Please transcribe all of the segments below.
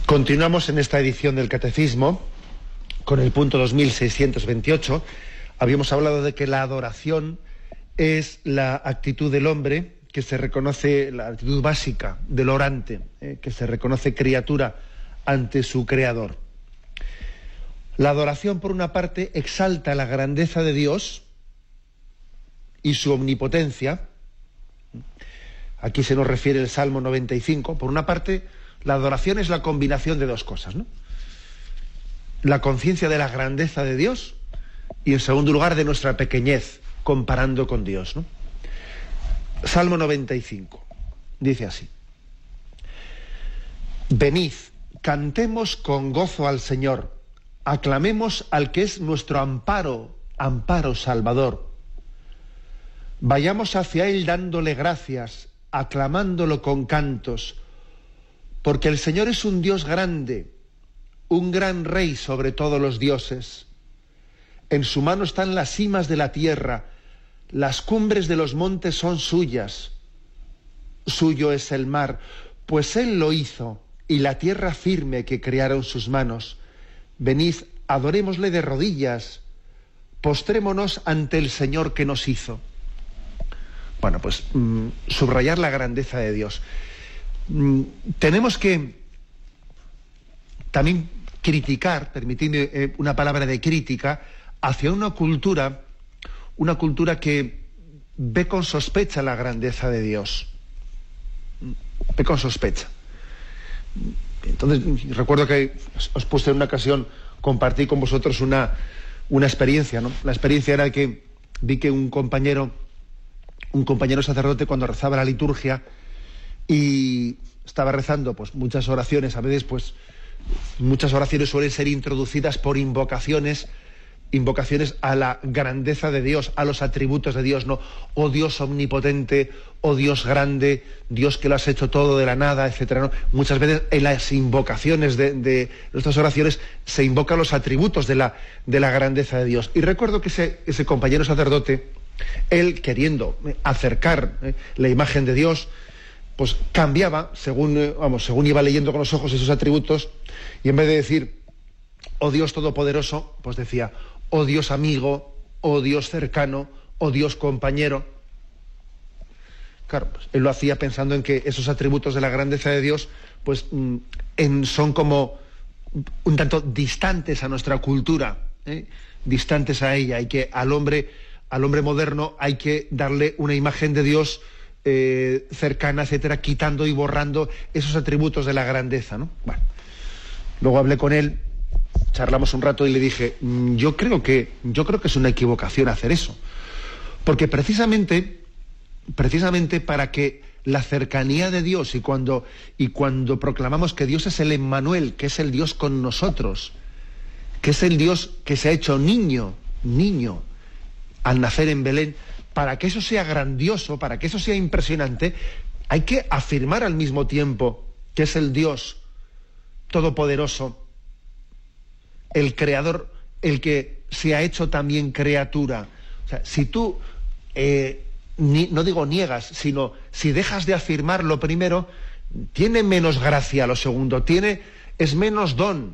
Continuamos en esta edición del Catecismo con el punto 2628. Habíamos hablado de que la adoración es la actitud del hombre que se reconoce, la actitud básica del orante, que se reconoce criatura ante su Creador. La adoración, por una parte, exalta la grandeza de Dios y su omnipotencia. Aquí se nos refiere el Salmo 95. Por una parte, la adoración es la combinación de dos cosas, ¿no? La conciencia de la grandeza de Dios y, en segundo lugar, de nuestra pequeñez comparando con Dios, ¿no? Salmo 95 dice así: Venid, cantemos con gozo al Señor, aclamemos al que es nuestro amparo, amparo salvador. Vayamos hacia Él dándole gracias, aclamándolo con cantos, porque el Señor es un Dios grande, un gran Rey sobre todos los dioses. En su mano están las cimas de la tierra, las cumbres de los montes son suyas. Suyo es el mar, pues Él lo hizo, y la tierra firme que crearon sus manos. Venid, adorémosle de rodillas, postrémonos ante el Señor que nos hizo. Bueno, pues subrayar la grandeza de Dios. Tenemos que también criticar, permitidme una palabra de crítica, hacia una cultura que ve con sospecha la grandeza de Dios. Ve con sospecha. Entonces, recuerdo que os puse en una ocasión, compartí con vosotros una experiencia, ¿no? La experiencia era que vi que un compañero sacerdote, cuando rezaba la liturgia y estaba rezando pues muchas oraciones, a veces pues muchas oraciones suelen ser introducidas por invocaciones a la grandeza de Dios, a los atributos de Dios, ¿no? Oh Dios omnipotente, oh Dios grande, Dios que lo has hecho todo de la nada, etcétera, ¿no? Muchas veces en las invocaciones de nuestras oraciones se invocan los atributos de la grandeza de Dios. Y recuerdo que ese compañero sacerdote, él queriendo acercar la imagen de Dios, pues cambiaba según iba leyendo con los ojos esos atributos, y en vez de decir oh Dios todopoderoso, pues decía oh Dios amigo, oh Dios cercano, oh Dios compañero. Claro, pues él lo hacía pensando en que esos atributos de la grandeza de Dios pues son como un tanto distantes a nuestra cultura, distantes a ella, y que al hombre moderno hay que darle una imagen de Dios cercana, etcétera, quitando y borrando esos atributos de la grandeza, ¿no? Bueno, luego hablé con él, charlamos un rato y le dije, yo creo que es una equivocación hacer eso, porque precisamente para que la cercanía de Dios y cuando proclamamos que Dios es el Emmanuel, que es el Dios con nosotros, que es el Dios que se ha hecho niño al nacer en Belén, para que eso sea grandioso, para que eso sea impresionante, hay que afirmar al mismo tiempo que es el Dios todopoderoso, el creador, el que se ha hecho también criatura. O sea, si tú, no digo niegas, sino si dejas de afirmar lo primero, tiene menos gracia lo segundo, es menos don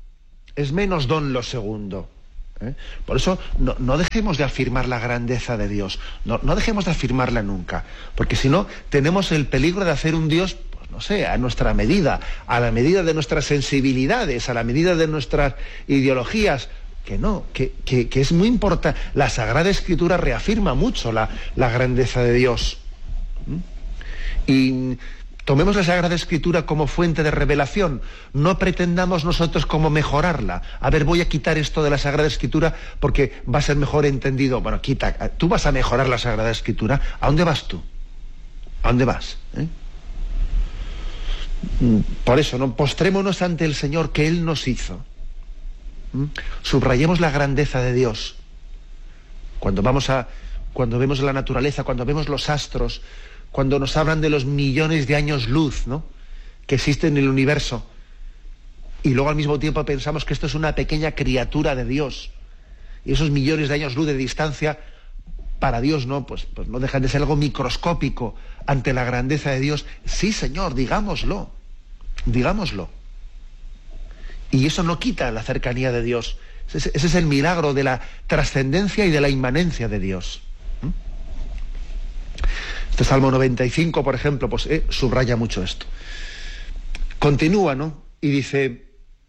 lo segundo. Por eso no dejemos de afirmar la grandeza de Dios, no dejemos de afirmarla nunca, porque si no tenemos el peligro de hacer un Dios, pues no sé, a nuestra medida, a la medida de nuestras sensibilidades, a la medida de nuestras ideologías, que es muy importante. La Sagrada Escritura reafirma mucho la grandeza de Dios. Y tomemos la Sagrada Escritura como fuente de revelación, no pretendamos nosotros como mejorarla. A ver, voy a quitar esto de la Sagrada Escritura porque va a ser mejor entendido. Bueno, tú vas a mejorar la Sagrada Escritura. ¿A dónde vas tú? ¿A dónde vas? Por eso, ¿no? Postrémonos ante el Señor que Él nos hizo. Subrayemos la grandeza de Dios. Cuando vemos la naturaleza, cuando vemos los astros, cuando nos hablan de los millones de años luz, ¿no?, que existen en el universo, y luego al mismo tiempo pensamos que esto es una pequeña criatura de Dios, y esos millones de años luz de distancia para Dios pues no dejan de ser algo microscópico ante la grandeza de Dios. Sí, Señor, digámoslo. Y eso no quita la cercanía de Dios. Ese es el milagro de la trascendencia y de la inmanencia de Dios. Este Salmo 95, por ejemplo, pues subraya mucho esto. Continúa, ¿no? Y dice,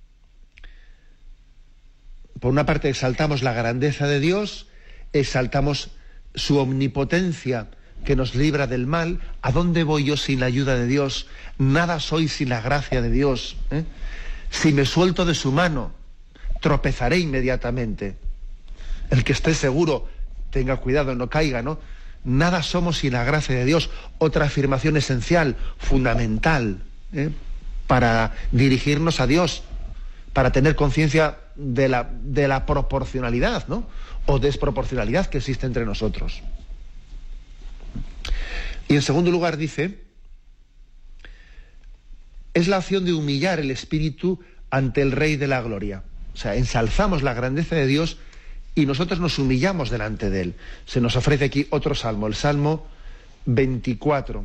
por una parte exaltamos la grandeza de Dios, exaltamos su omnipotencia que nos libra del mal. ¿A dónde voy yo sin la ayuda de Dios? Nada soy sin la gracia de Dios. Si me suelto de su mano, tropezaré inmediatamente. El que esté seguro, tenga cuidado, no caiga, ¿no? Nada somos sin la gracia de Dios. Otra afirmación esencial, fundamental, para dirigirnos a Dios, para tener conciencia de la proporcionalidad, ¿no? O desproporcionalidad que existe entre nosotros. Y en segundo lugar dice, es la acción de humillar el espíritu ante el Rey de la Gloria. O sea, ensalzamos la grandeza de Dios y nosotros nos humillamos delante de Él. Se nos ofrece aquí otro salmo, el Salmo 24.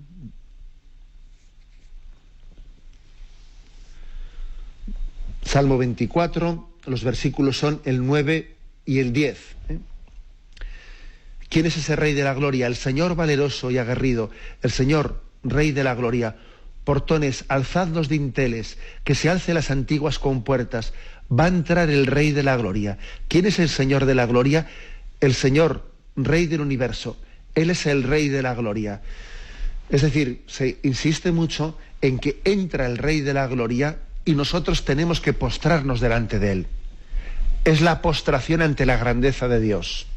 Salmo 24, los versículos son el 9 y el 10. ¿Quién es ese Rey de la Gloria? El Señor valeroso y aguerrido, el Señor, Rey de la Gloria. Portones, alzad los dinteles, que se alce las antiguas compuertas. Va a entrar el Rey de la Gloria. ¿Quién es el Señor de la Gloria? El Señor, Rey del universo. Él es el Rey de la Gloria. Es decir, se insiste mucho en que entra el Rey de la Gloria y nosotros tenemos que postrarnos delante de Él. Es la postración ante la grandeza de Dios.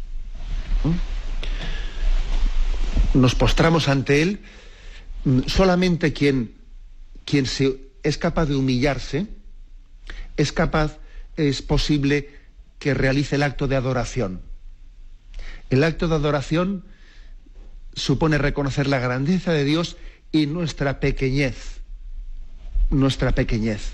Nos postramos ante Él. Solamente quien es capaz de humillarse, es posible que realice el acto de adoración. El acto de adoración supone reconocer la grandeza de Dios y nuestra pequeñez. Nuestra pequeñez.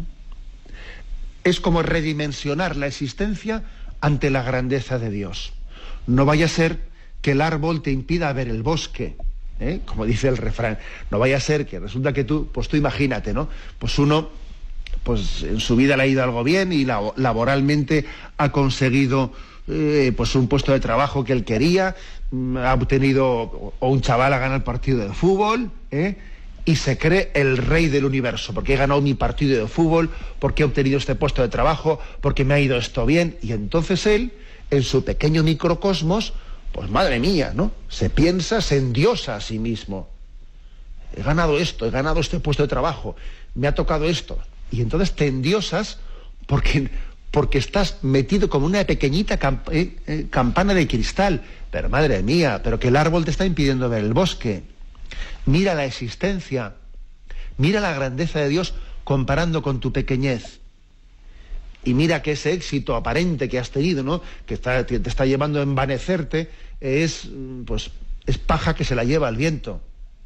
Es como redimensionar la existencia ante la grandeza de Dios. No vaya a ser que el árbol te impida ver el bosque, como dice el refrán. No vaya a ser que resulta que tú imagínate, ¿no? Pues uno, pues en su vida le ha ido algo bien y laboralmente ha conseguido pues un puesto de trabajo que él quería, ha obtenido, o un chaval ha ganado el partido de fútbol, y se cree el rey del universo, porque he ganado mi partido de fútbol, porque he obtenido este puesto de trabajo, porque me ha ido esto bien, y entonces él, en su pequeño microcosmos, pues madre mía, ¿no? Se endiosa a sí mismo. He ganado esto, he ganado este puesto de trabajo, me ha tocado esto. Y entonces te endiosas porque estás metido como una pequeñita campana de cristal. Pero madre mía, pero que el árbol te está impidiendo ver el bosque. Mira la existencia, mira la grandeza de Dios comparando con tu pequeñez. Y mira que ese éxito aparente que has tenido, ¿no? Que te está llevando a envanecerte, es paja que se la lleva al viento.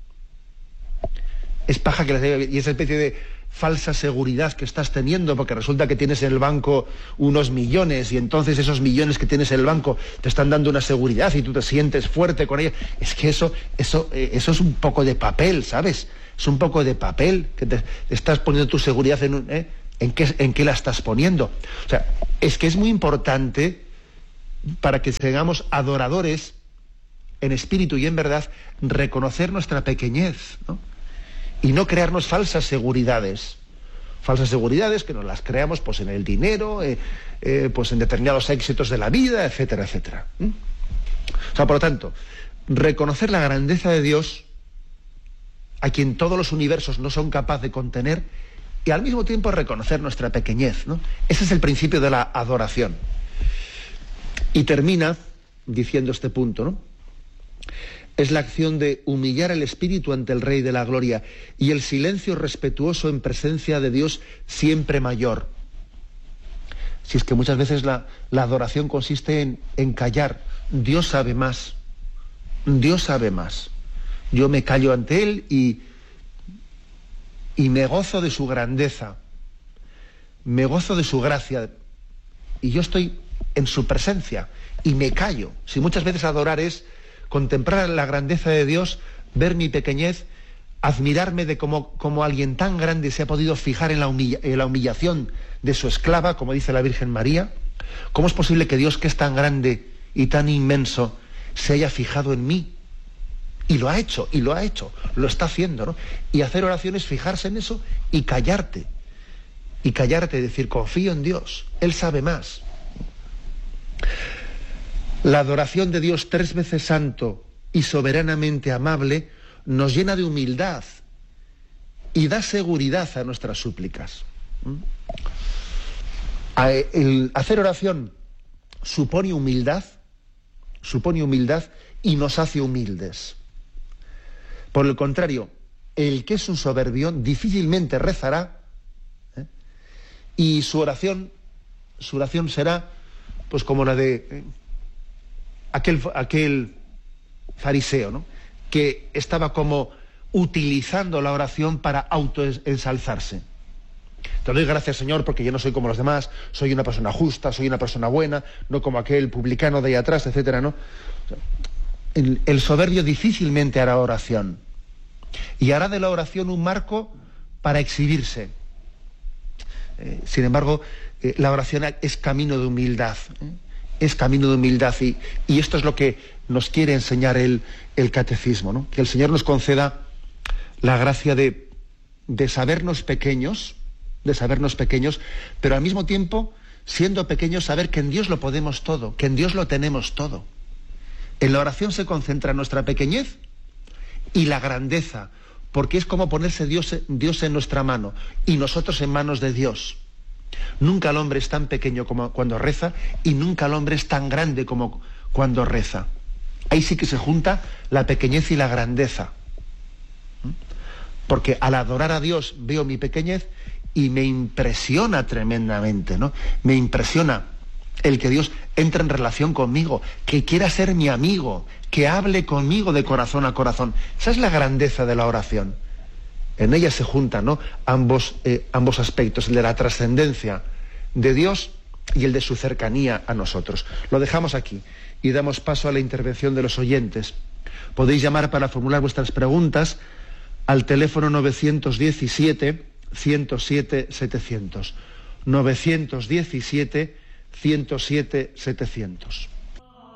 Es paja que la lleva, y esa especie de falsa seguridad que estás teniendo, porque resulta que tienes en el banco unos millones, y entonces esos millones que tienes en el banco te están dando una seguridad y tú te sientes fuerte con ella. Es que eso es un poco de papel, ¿sabes? Es un poco de papel que te estás poniendo tu seguridad ¿En qué la estás poniendo? O sea, es que es muy importante para que seamos adoradores en espíritu y en verdad, reconocer nuestra pequeñez, ¿no? Y no crearnos falsas seguridades que nos las creamos pues en el dinero, pues en determinados éxitos de la vida, etcétera, etcétera. O sea, por lo tanto, reconocer la grandeza de Dios, a quien todos los universos no son capaces de contener, y al mismo tiempo reconocer nuestra pequeñez, ¿no? Ese es el principio de la adoración. Y termina diciendo este punto, ¿no? Es la acción de humillar el espíritu ante el Rey de la Gloria y el silencio respetuoso en presencia de Dios siempre mayor. Si es que muchas veces la adoración consiste en callar. Dios sabe más. Dios sabe más. Yo me callo ante Él y me gozo de su grandeza. Me gozo de su gracia. Y yo estoy en su presencia y me callo. Si muchas veces adorar es contemplar la grandeza de Dios, ver mi pequeñez, admirarme de cómo alguien tan grande se ha podido fijar en la humillación de su esclava, como dice la Virgen María? ¿Cómo es posible que Dios, que es tan grande y tan inmenso, se haya fijado en mí? Y lo ha hecho, lo está haciendo, ¿no? Y hacer oración es fijarse en eso y callarte, decir, confío en Dios, Él sabe más. La adoración de Dios 3 veces santo y soberanamente amable nos llena de humildad y da seguridad a nuestras súplicas. El hacer oración supone humildad y nos hace humildes. Por el contrario, el que es un soberbión difícilmente rezará, y su oración será pues como la de aquel fariseo, ¿no?, que estaba como utilizando la oración para autoensalzarse. Te doy gracias, Señor, porque yo no soy como los demás, soy una persona justa, soy una persona buena, no como aquel publicano de ahí atrás, etcétera, ¿no? El soberbio difícilmente hará oración, y hará de la oración un marco para exhibirse. Sin embargo, la oración es camino de humildad, es camino de humildad, y esto es lo que nos quiere enseñar el catecismo, ¿no? Que el Señor nos conceda la gracia de sabernos pequeños, pero al mismo tiempo, siendo pequeños, saber que en Dios lo podemos todo, que en Dios lo tenemos todo. En la oración se concentra nuestra pequeñez y la grandeza, porque es como ponerse Dios en nuestra mano y nosotros en manos de Dios. Nunca el hombre es tan pequeño como cuando reza, y nunca el hombre es tan grande como cuando reza. Ahí sí que se junta la pequeñez y la grandeza. Porque al adorar a Dios veo mi pequeñez y me impresiona tremendamente, ¿no? Me impresiona el que Dios entre en relación conmigo, que quiera ser mi amigo, que hable conmigo de corazón a corazón. Esa es la grandeza de la oración. En ella se juntan, ¿no?, ambos aspectos, el de la trascendencia de Dios y el de su cercanía a nosotros. Lo dejamos aquí y damos paso a la intervención de los oyentes. Podéis llamar para formular vuestras preguntas al teléfono 917-107-700. 917-107-700.